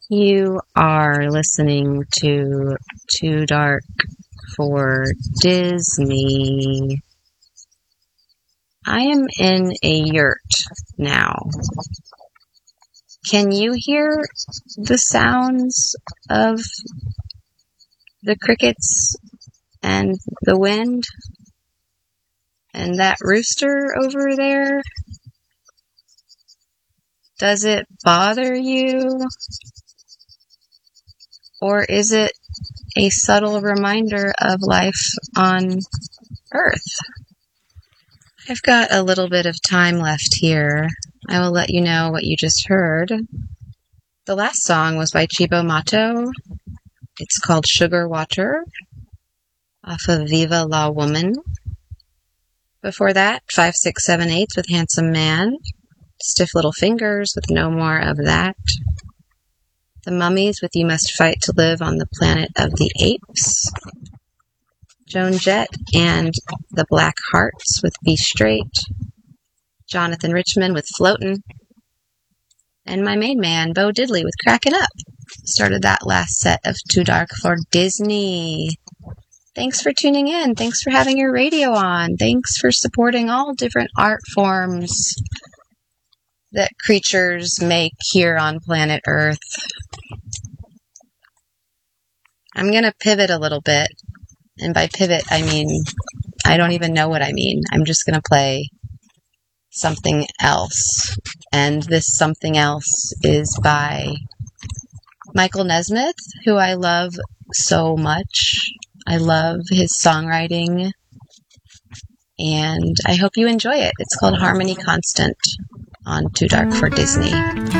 You are listening to Too Dark for Disney. I am in a yurt now. Can you hear the sounds of the crickets and the wind and that rooster over there? Does it bother you? Or is it a subtle reminder of life on Earth? I've got a little bit of time left here. I will let you know what you just heard. The last song was by Cibo Matto. It's called Sugar Water, off of Viva La Woman. Before that, 5, 6, 7, 8 with Handsome Man. Stiff Little Fingers with No More of That. The Mummies with You Must Fight to Live on the Planet of the Apes. Joan Jett and the Black Hearts with Be Straight. Jonathan Richman with Floatin'. And my main man, Bo Diddley, with Crackin' Up. Started that last set of Too Dark for Disney. Thanks for tuning in. Thanks for having your radio on. Thanks for supporting all different art forms that creatures make here on planet Earth. I'm going to pivot a little bit. And by pivot, I mean, I don't even know what I mean. I'm just going to play something else. And this something else is by Michael Nesmith, who I love so much. I love his songwriting. And I hope you enjoy it. It's called Harmony Constant on Too Dark for Disney.